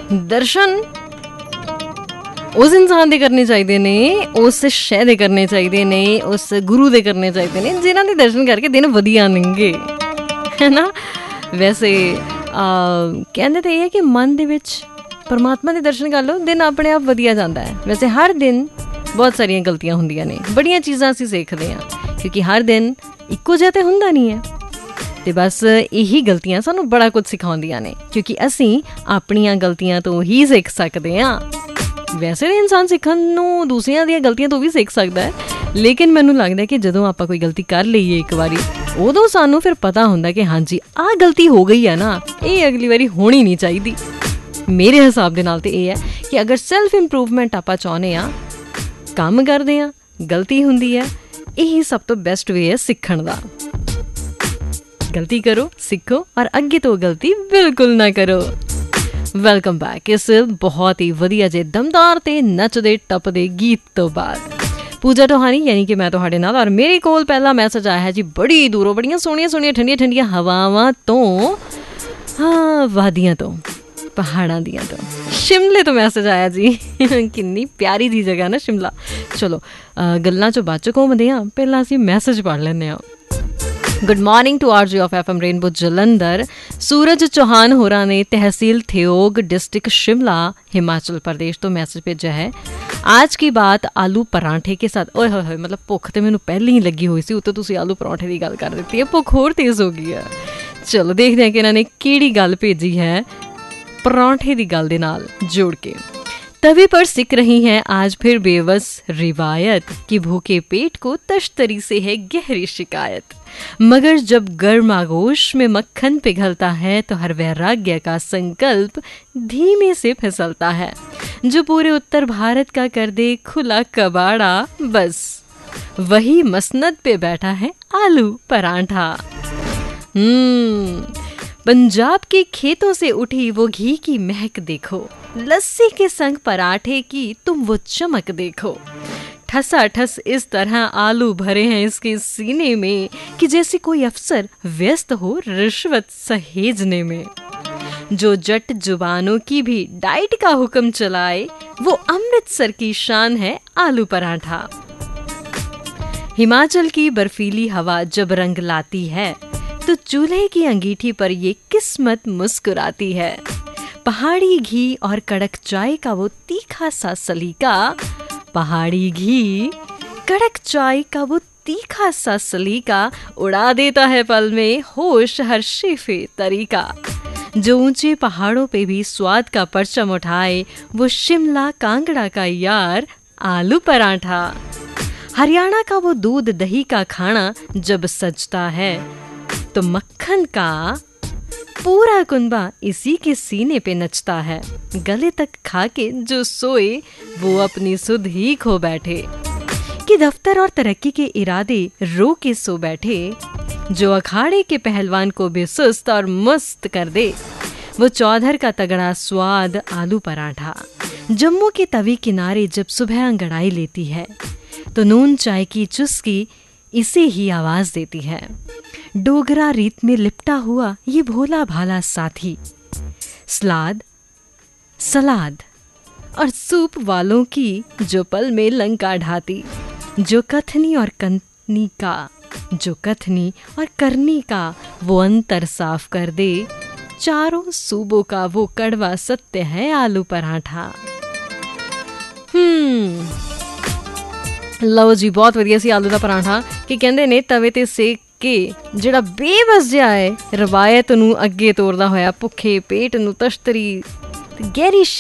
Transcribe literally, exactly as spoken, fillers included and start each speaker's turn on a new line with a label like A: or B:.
A: दर्शन उस इंसान दे करने चाहिए ने, उस शह दे करने चाहिए ने, उस गुरु दे करने चाहिए ने जिन्हां दे दर्शन करके दिन वधिया लंघे, है ना। वैसे कहते तो ये है कि मन दे विच परमात्मा दे दर्शन कर लो, दिन अपने आप वधिया जाता है। वैसे हर दिन बहुत सारिया गलतियां होंदियां ने, बड़ियां चीज़ां असीं सीखते हैं, क्योंकि हर दिन इक्को जिहा ते हुंदा नहीं है। तो बस यही गलतियां सानू बड़ा कुछ सिखाउंदियां ने, क्योंकि असीं अपनियां गलतियां तो ही सीख सकते हैं। वैसे तो इंसान सीखण नूं दूसरियां दी गलतियां तो भी सीख सकता है, लेकिन मैनूं लगदा है कि जदों आपां कोई गलती कर लईए एक बारी, उदों सानूं फिर पता हुंदा कि हाँ जी आ गलती हो गई है ना, ये अगली बारी होनी नहीं चाहिए। मेरे हिसाब दे नाल ते ये है कि अगर सैल्फ इंप्रूवमेंट आपां चाहुंदे आ, काम करदे आ, गलती हुंदी है, यही सब तो बेस्ट वे है सीखण दा। गलती करो, सीखो और अगे तो गलती बिल्कुल ना करो। वेलकम बैक इस बहुत ही वधिया जे दमदार ते नचदे टपदे गीत तो बाद। पूजा टोहानी यानी कि मैं तुहाडे नाल, और मेरे कोल पहला मैसेज आया है जी बड़ी दूरों, बड़ियां सोहणियां सोहणियां ठंडियां ठंडियां हवावां तो, हाँ वादियां तो, पहाड़ां दियां तो, शिमले तो मैसेज आया जी। किन्नी प्यारी जी जगह ना शिमला। चलो गल्लां चों बाद च घूमदे आं, पहलां असीं मैसेज पढ़ लैंदे आं। Good morning to R G of F M rainbow Jalandhar. सूरज चौहान होरा ने तहसील थियोग डिस्ट्रिक्ट शिमला हिमाचल प्रदेश तो मैसेज भेजा है। आज की बात आलू परांठे के साथ। ओए होए होए, मतलब भुख तो मैनूं पहले ही लगी हुई सी, उत्ते तुसीं आलू परांठे की गल कर दी है, भुख होर तेज़ हो गई है। चलो देखते हैं कि इन्होंने किहड़ी गल भेजी है परांठे की गल दे नाल जोड़ के। तवी पर सिक रही है आज फिर बेबस रिवायत कि भूखे पेट को तश्तरी से है गहरी शिकायत, मगर जब गर्म आगोश में मक्खन पिघलता है तो हर वैराग्य का संकल्प धीमे से फिसलता है। जो पूरे उत्तर भारत का कर दे खुला कबाड़ा, बस वही मसनद पे बैठा है आलू परांठा। हम्म पंजाब के खेतों से उठी वो घी की महक देखो, लस्सी के संग पराठे की तुम वो चमक देखो। ठसा ठस इस तरह आलू भरे हैं इसके सीने में कि जैसे कोई अफसर व्यस्त हो रिश्वत सहेजने में। जो जट जुबानों की भी डाइट का हुक्म चलाए, वो अमृतसर की शान है आलू पराठा। हिमाचल की बर्फीली हवा जब रंग लाती है तो चूल्हे की अंगीठी पर ये किस्मत मुस्कुराती है। पहाड़ी घी और कड़क चाय का वो तीखा सा सलीका, पहाड़ी घी कड़क चाय का वो तीखा सा सलीका उड़ा देता है पल में होश हर शेफे तरीका। जो ऊंचे पहाड़ों पे भी स्वाद का परचम उठाए, वो शिमला कांगड़ा का यार आलू पराठा। हरियाणा का वो दूध दही का खाना जब सजता है तो मक्खन का पूरा कुनबा इसी के सीने पे नचता है। गले तक खा के जो सोए वो अपनी सुध ही खो बैठे, कि दफ्तर और तरक्की के इरादे रो के सो बैठे। जो अखाड़े के पहलवान को बेसुस्त और मस्त कर दे, वो चौधर का तगड़ा स्वाद आलू पराठा। जम्मू के तवी किनारे जब सुबह अंगड़ाई लेती है तो नून चाय की चुस्की इसे ही आवाज देती है। डोगरा रीत में लिपटा हुआ ये भोला भाला साथी, सलाद सलाद और सूप वालों की जो पल में लंका ढाती। जो कथनी और कथनी का जो कथनी और करनी का वो अंतर साफ कर दे। चारों सूबों का वो कड़वा सत्य है आलू पराठा। हम्म लो जी, बहुत वधिया सी आलू दा पराठा कि कहंदे ने तवे ते सेक के ਜਿਹੜਾ ਬੇਬਸ ਜਿਹਾ ਹੈ ਰਵਾਇਤ ਨੂੰ ਅੱਗੇ ਤੋਰਦਾ ਹੋਇਆ ਭੁੱਖੇ ਪੇਟ ਨੂੰ ਤਸ਼ਤਰੀ ਗਹਿਰੀ